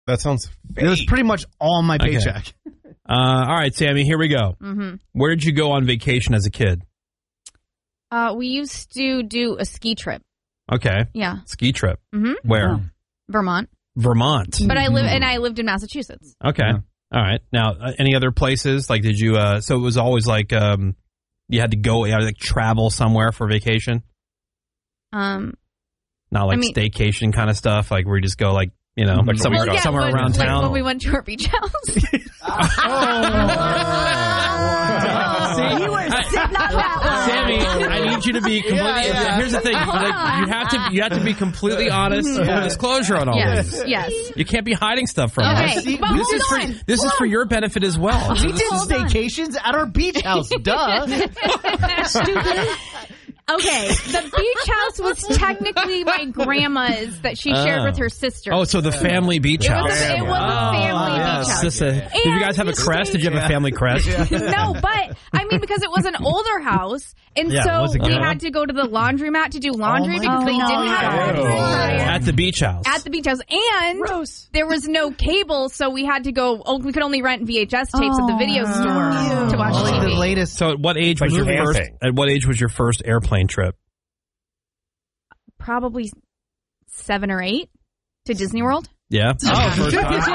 That sounds fake. It was pretty much all my paycheck. All right, Sammy, here we go. Mm-hmm. Where did you go on vacation as a kid? We used to do a ski trip. Okay. Yeah. Ski trip. Mm-hmm. Where? Vermont. Vermont. But I lived in Massachusetts. Okay. Yeah. All right. Now, any other places? Like, did you, so it was always like, you had to go, you had to like travel somewhere for vacation? Not like staycation kind of stuff, like where you just go like, you know, like somewhere around town. Like when we went to our beach house. See, you were sitting on that one. Sammy, I need you to be completely. Here's the thing: like, you have to be completely honest, full disclosure on all this. Yes. You can't be hiding stuff from us. Okay, but This is for your benefit as well. We did staycations at our beach house. Duh. Stupid. Okay, the beach house was technically my grandma's that she shared with her sister. Oh, so the family beach house. It was a family beach house. Did you guys have a crest? Did you have a family crest? No, but I mean, because it was an older house, and so we had to go to the laundromat to do laundry because they didn't have a laundry dryer. At the beach house. At the beach house. And there was no cable, so we had to go, we could only rent VHS tapes at the video store to watch TV. The latest. So at what age was your first airplane trip? Probably 7 or 8 to Disney World. Yeah. First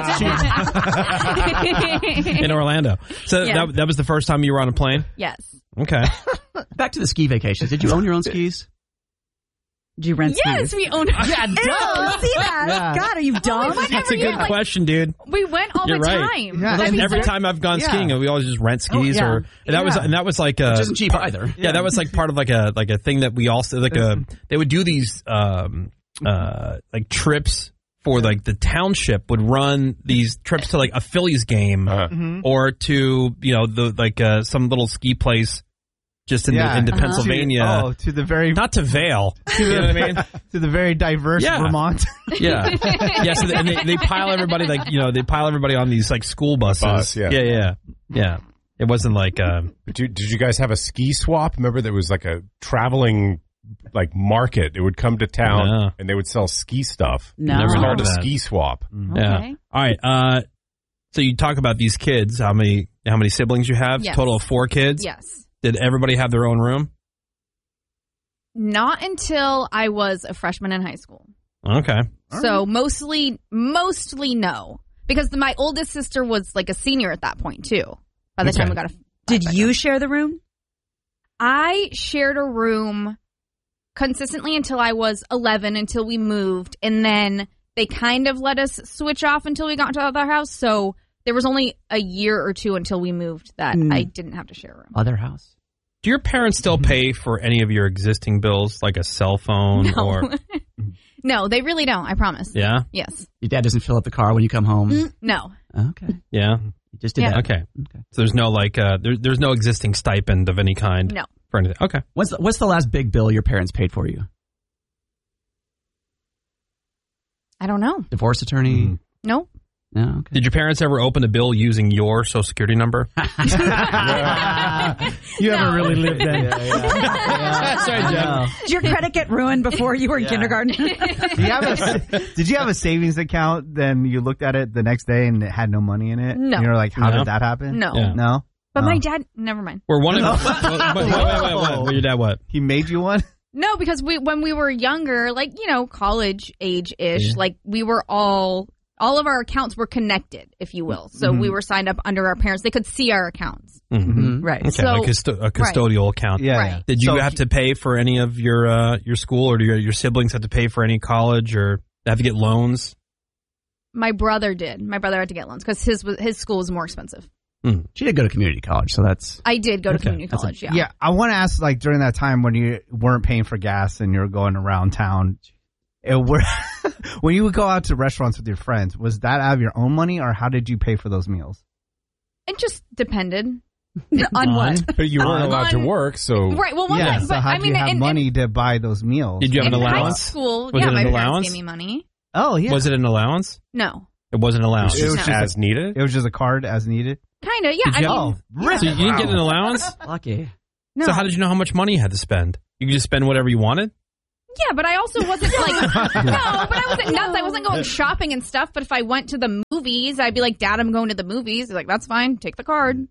time. In Orlando. So that was the first time you were on a plane? Yes. Okay. Back to the ski vacations. Did you own your own skis? Did you rent skis? Yes, we owned. Yeah, duh. See that? Yeah. God, are you dumb? That's a good question, dude. We went all the time. Yeah. And every time I've gone skiing, we always just rent skis, that was like which isn't cheap either. Yeah, that was like part of like a thing that we also they would do these like trips for like the township would run these trips to like a Phillies game or to some little ski place. Just into Pennsylvania. To the very... Not to Vail. You know what I mean? To the very diverse Vermont. Yeah. So and they pile everybody on these like school buses. Yeah. It wasn't like... Did you guys have a ski swap? Remember there was like a traveling like market. It would come to town and they would sell ski stuff. No. It was called a ski swap. Okay. Yeah. All right. So you talk about these kids. How many siblings you have? Yes. Total of 4 kids? Yes. Did everybody have their own room? Not until I was a freshman in high school. Okay. So mostly no. Because my oldest sister was like a senior at that point too. By the time we got Did you share the room? I shared a room consistently until I was 11, until we moved. And then they kind of let us switch off until we got to the other house. So there was only a year or 2 until we moved that I didn't have to share a room. Other house. Do your parents still pay for any of your existing bills, like a cell phone or? No, they really don't. I promise. Yeah. Yes. Your dad doesn't fill up the car when you come home. No. Okay. Yeah. You just did that. Okay. So there's no like there's no existing stipend of any kind. No. For anything. Okay. What's the last big bill your parents paid for you? I don't know. Divorce attorney? Nope. No. Okay. Did your parents ever open a bill using your Social Security number? You haven't really lived then. That's right, Jeff. Did your credit get ruined before you were in kindergarten? Did you have a savings account? Then you looked at it the next day and it had no money in it? No. And you're like, how did that happen? No. Yeah. No? But my dad, never mind. Were one of wait, your dad what? He made you one? No, because when we were younger, like, college age-ish, like we were all of our accounts were connected, if you will. So we were signed up under our parents. They could see our accounts. Mm-hmm. Right. Okay, So, like a custodial account. Yeah. Right. Did you have to pay for any of your school, or do your siblings have to pay for any college, or have to get loans? My brother did. My brother had to get loans because his school was more expensive. She did go to community college, so that's... I did go to community college, yeah. Yeah, I want to ask, like, during that time when you weren't paying for gas and you were going around town, when you would go out to restaurants with your friends, was that out of your own money, or how did you pay for those meals? It just depended. On what? But you weren't allowed to work, so... Right, well, So how did you have money to buy those meals? Did you have an in high allowance? school, Was it my an parents allowance? gave me money. Oh, yeah. Was it an allowance? No. It wasn't an allowance. It was just as needed? It was just a card as needed? Kind of, yeah. So you didn't get an allowance? Lucky. No. So how did you know how much money you had to spend? You could just spend whatever you wanted? Yeah, but I also wasn't like, no, but I wasn't nuts. I wasn't going shopping and stuff. But if I went to the movies, I'd be like, Dad, I'm going to the movies. He's like, that's fine. Take the card.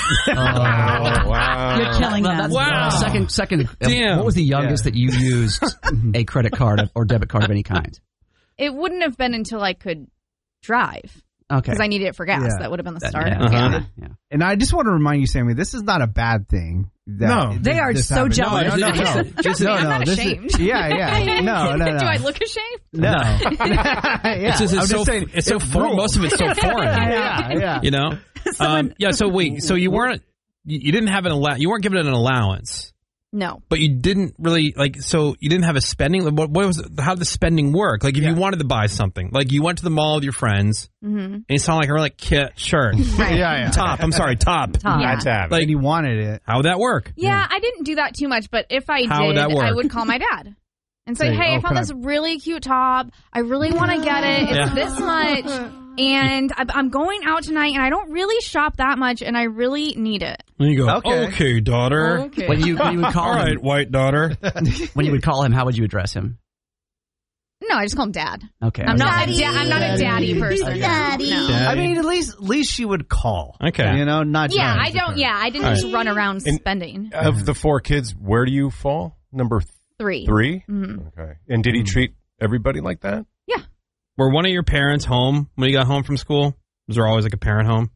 Wow. You're killing them. Wow. Second. Damn. What was the youngest that you used a credit card or debit card of any kind? It wouldn't have been until I could drive. Okay. Because I needed it for gas. Yeah. That would have been the start. Yeah. Yeah. And I just want to remind you, Sammy, this is not a bad thing. No. They are so jealous. No. I'm not ashamed. Yeah. No. Do I look ashamed? No. Yeah. It's just, I'm it's just so, saying, it's so foreign. Most of it's so foreign. Yeah. You know? So wait, so you weren't, you didn't have you weren't given an allowance. No. But you didn't really, so you didn't have a spending, how did the spending work? Like if you wanted to buy something, like you went to the mall with your friends, and you saw like a really cute shirt. Yeah. Top. That's happening. Like, And you wanted it. how would that work? Yeah, I didn't do that too much, but if I How would did, that work? I would call my dad and say, Say, hey, I oh, found can this really cute top. I really want to get it. It's this much. And I'm going out tonight, and I don't really shop that much, and I really need it. And you go, Okay. okay daughter. Okay. When you would call All right, him, white daughter. when you would call him, how would you address him? No, I just call him Dad. Okay. I'm not a daddy person. Daddy. No. I mean, at least she would call. Okay. You know, not Yeah, just- I don't. Yeah, I didn't just run around spending. Of the 4 kids, where do you fall? Number 3. 3? Mhm. Okay. And did he treat everybody like that? Yeah. Were one of your parents home when you got home from school? Was there always like a parent home?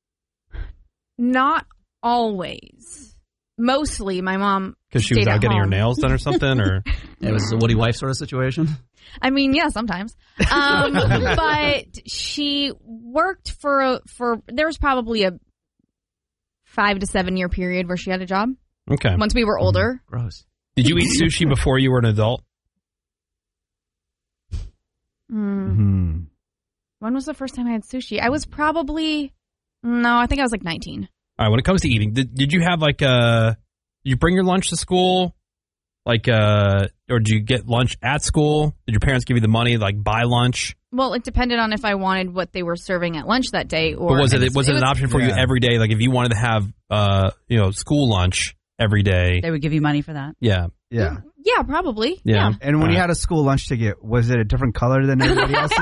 Not always. Mostly, my mom. Because she was stayed out at getting her home. nails done or something? Or It was a Woody wife sort of situation. I mean, yeah, sometimes. But she worked for there was probably a 5 to 7 year period where she had a job. Okay. Once we were older. Gross. Did you eat sushi before you were an adult? Mhm. When was the first time I had sushi? I was probably I think I was like 19. All right, when it comes to eating, did you have like you bring your lunch to school? Like, or did you get lunch at school? Did your parents give you the money, like buy lunch? Well, it depended on if I wanted what they were serving at lunch that day, or But was it an option for you every day? Like, if you wanted to have, school lunch every day? They would give you money for that. Yeah. Yeah. Yeah, probably. Yeah. And when you had a school lunch ticket, was it a different color than everybody else's?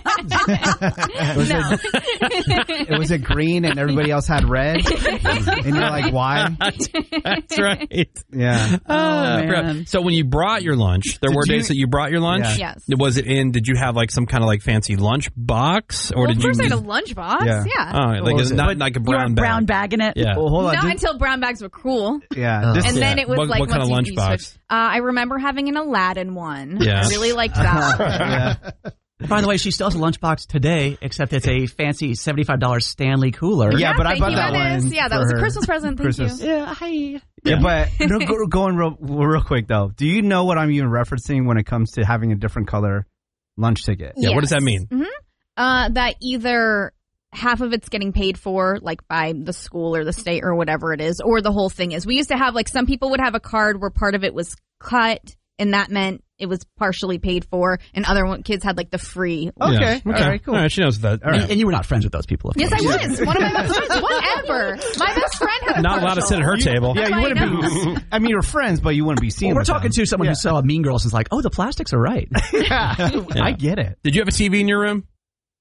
Was it green and everybody else had red? And you're like, why? That's right. Yeah. man. So when you brought your lunch, there were you- days that you brought your lunch? Yeah. Yes. Was it did you have like some kind of like fancy lunch box? Or Well, did of course you I had a lunchbox. Yeah. Yeah. Oh, like What was it? not like a You were brown bag. brown bagging it. Yeah. Well, hold on. Not until brown bags were cool. Yeah. This And then it was What- like what kind of once you lunchbox? switched. I remember having an Aladdin one. Yeah. I really liked that. yeah. By the way, she still has a lunchbox today, except it's a fancy $75 Stanley cooler. Yeah, but I thank bought you, that Dennis. one Yeah, that for was a her. Christmas present. Thank Christmas. you. Yeah, hi. Yeah, but going real quick though, do you know what I'm even referencing when it comes to having a different color lunch ticket? Yeah, what does that mean? That either half of it's getting paid for, like by the school or the state or whatever it is, or the whole thing is. We used to have, like, some people would have a card where part of it was cut, and that meant it was partially paid for, and kids had, like, the free. Okay. Yeah. All right, cool. All right, she knows that. And you were not friends with those people, of Yes, course. I was. One of my best friends. Whatever. My best friend had a Not allowed to sit at her table. Yeah, you I wouldn't know. be. I mean, you're friends, but you wouldn't be seen. Well, we're with talking them. to someone who saw Mean Girls and is like, oh, the plastics are right. Yeah. I get it. Did you have a TV in your room?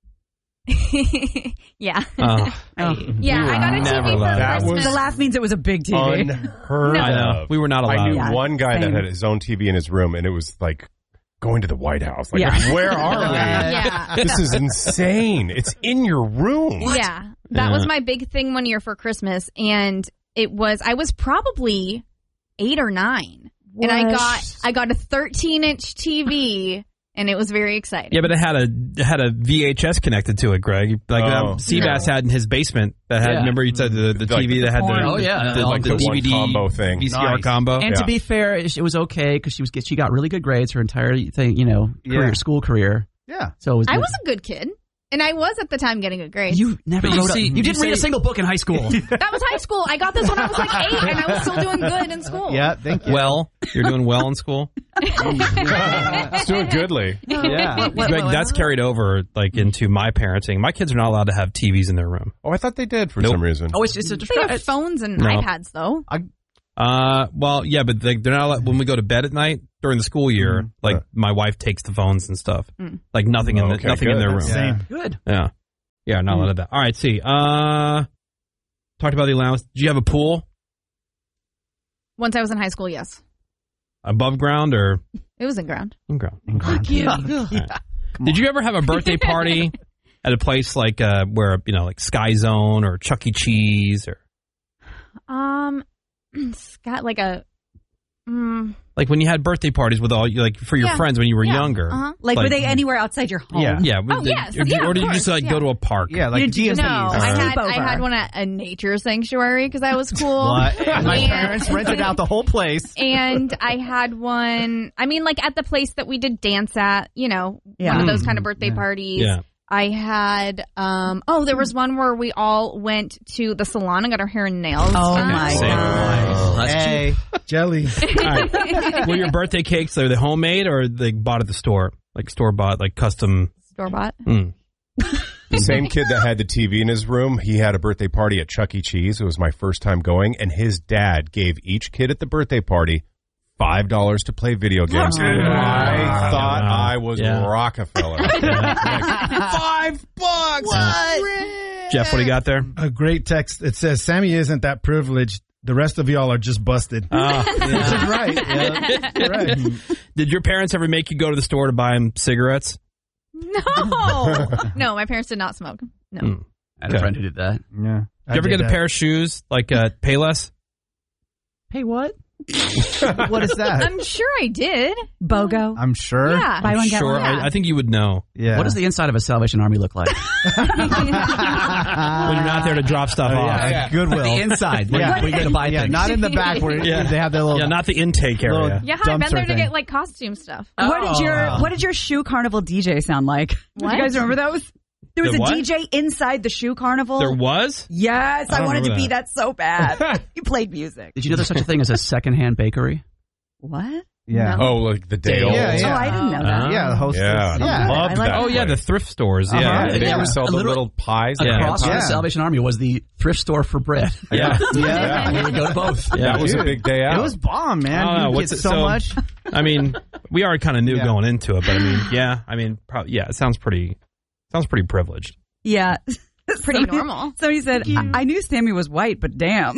Yeah. Oh. Yeah, I got a never TV for allowed. That Christmas. was The laugh means it was a big TV. unheard No. I know. of. We were not allowed. I knew Yeah, one guy that same. had his own TV in his room, and it was like going to the White House. Like, Yeah. where are we? Yeah. This is insane. It's in your room. Yeah. That Yeah. was my big thing one year for Christmas. And I was probably 8 or 9. And I got a 13-inch TV, and it was very exciting. Yeah, but it had a VHS connected to it, Greg. Like Seabass had in his basement that had. Yeah. Remember, you said the Like TV that had porn. the Oh, yeah. the, Like the one DVD combo thing. VCR Nice. combo. And to be fair, it was okay because she got really good grades her entire thing, school career. Yeah. So it was I was a good kid, and I was at the time getting good grades. You never But you wrote see- you you didn't read a say- single book in high school. That was high school. I got this when I was like 8, and I was still doing good in school. Yeah. Thank you. Well, you're doing well in school. It's doing goodly. Yeah. Greg, that's carried over like into my parenting. My kids are not allowed to have TVs in their room. Oh, I thought they did for Nope. some reason. Oh, it's a They have phones and No. iPads, though. Well, yeah, but they're not allowed, when we go to bed at night. during the school year, like my wife takes the phones and stuff. Like nothing in their room. Same. Good. Yeah. Yeah, not a lot of that. All right, see. Talked about the allowance. Did you have a pool? Once I was in high school, yes. Above ground or? It was in ground. In ground. Right. Did you ever have a birthday party at a place like where, like Sky Zone or Chuck E. Cheese or? Scott, like a. Like when you had birthday parties with all for your friends when you were younger. Like were they anywhere outside your home? Yeah. Yes. Or did you just go to a park? Yeah, like you No, I had one at a nature sanctuary because I was cool. What? My parents rented out the whole place. And I had one, like at the place that we did dance at, one of those kind of birthday parties. Yeah. I had, there was one where we all went to the salon and got our hair and nails. Oh my God. Hey, jelly. Right. Were your birthday cakes, are they homemade or they bought at the store? Like store-bought, like custom? Store-bought. The same kid that had the TV in his room, he had a birthday party at Chuck E. Cheese. It was my first time going, and his dad gave each kid at the birthday party $5 to play video games. I thought I was Rockefeller. $5. What? Jeff, what do you got there? A great text. It says, Sammy isn't that privileged. The rest of y'all are just busted. Which is right. Yeah, right. Did your parents ever make you go to the store to buy them cigarettes? No, my parents did not smoke. No. I had a friend who did that. Yeah. Did you ever get a pair of shoes, like Payless? Pay what? What is that? I'm sure I did. BOGO. I'm sure. Yeah. Buy one, get one. I think you would know. Yeah. What does the inside of a Salvation Army look like? When you're not there to drop stuff off. Yeah. Goodwill. The inside. Where you go to buy things. Not in the back where they have their little. Yeah, not the intake area. Yeah, I've been there to get like costume stuff. What did your shoe carnival DJ sound like? What? Do you guys remember those? There was The a what? DJ inside the shoe carnival. There was? Yes, I wanted to remember be that so bad. He played music. Did you know there's such a thing as a secondhand bakery? What? Yeah. Oh, like the Dale. Yeah. Oh, I didn't know that. Yeah, the hostess. Yeah, I loved that. Oh, yeah, the thrift stores. Yeah. They would sell the little pies. Across from the Salvation Army was the thrift store for bread. Yeah. We would go to both. Yeah, That was a big day out. It was bomb, man. I don't know. You What's get it- so so- much. I mean, we already kind of knew going into it, but it sounds pretty privileged. Yeah. Pretty normal. Somebody said, I knew Sammy was white, but damn.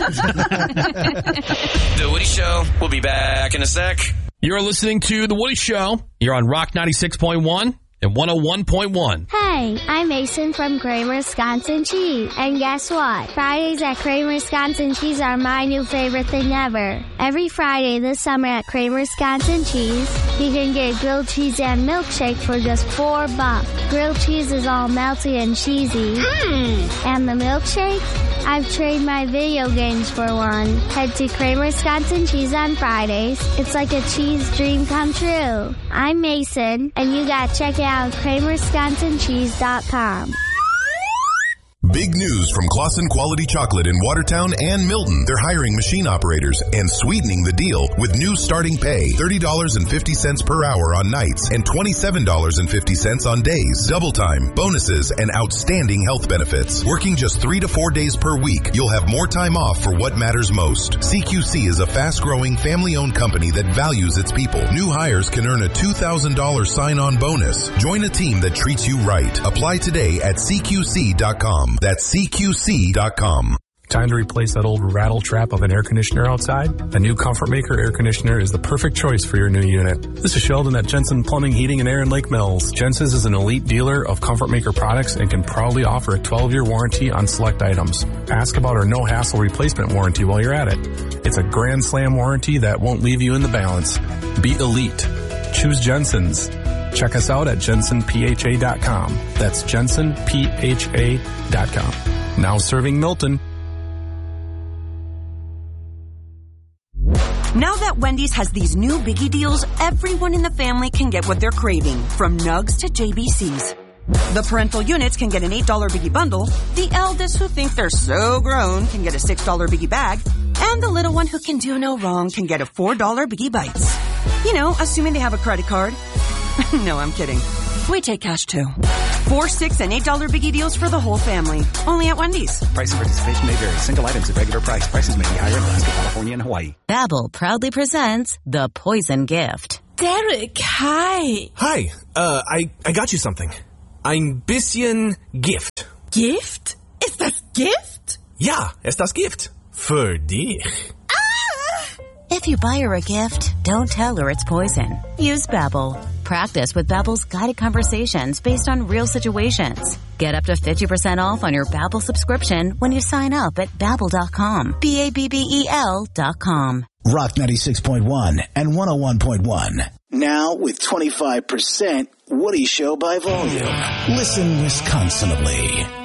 The Woody Show. We'll be back in a sec. You're listening to The Woody Show. You're on Rock 96.1 and 101.1. Hey, I'm Mason from Kramer Wisconsin Cheese. And guess what? Fridays at Kramer Wisconsin Cheese are my new favorite thing ever. Every Friday this summer at Kramer Wisconsin Cheese, you can get grilled cheese and milkshake for just $4. Grilled cheese is all melty and cheesy. And the milkshake? I've traded my video games for one. Head to Kramer Wisconsin Cheese on Fridays. It's like a cheese dream come true. I'm Mason, and you gotta check it out at KramerWisconsinCheese.com. Big news from Claussen Quality Chocolate in Watertown and Milton. They're hiring machine operators and sweetening the deal with new starting pay, $30.50 per hour on nights and $27.50 on days. Double time, bonuses, and outstanding health benefits. Working just 3 to 4 days per week, you'll have more time off for what matters most. CQC is a fast-growing, family-owned company that values its people. New hires can earn a $2,000 sign-on bonus. Join a team that treats you right. Apply today at CQC.com. That's CQC.com. Time to replace that old rattle trap of an air conditioner outside? A new Comfort Maker air conditioner is the perfect choice for your new unit. This is Sheldon at Jensen Plumbing, Heating, and Air in Lake Mills. Jensen's is an elite dealer of Comfort Maker products and can proudly offer a 12-year warranty on select items. Ask about our no-hassle replacement warranty while you're at it. It's a grand slam warranty that won't leave you in the balance. Be elite. Choose Jensen's. Check us out at jensenpha.com. That's jensenpha.com. Now serving Milton. Now that Wendy's has these new biggie deals, everyone in the family can get what they're craving, from nugs to JBCs. The parental units can get an $8 biggie bundle, the eldest who think they're so grown can get a $6 biggie bag, and the little one who can do no wrong can get a $4 biggie bites. You know, assuming they have a credit card. No, I'm kidding. We take cash too. 4, 6, and $8 biggie deals for the whole family. Only at Wendy's. Price and participation may vary. Single items at regular price. Prices may be higher in Alaska, California, and Hawaii. Babbel proudly presents The Poison Gift. Derek, hi. Hi. I got you something. Ein bisschen Gift. Gift? Ist das Gift? Ja, ist das Gift. Für dich. If you buy her a gift, don't tell her it's poison. Use Babbel. Practice with Babbel's guided conversations based on real situations. Get up to 50% off on your Babbel subscription when you sign up at Babbel.com. Babbel.com. Rock 96.1 and 101.1. Now with 25% Woody Show by volume. Listen Wisconsinably.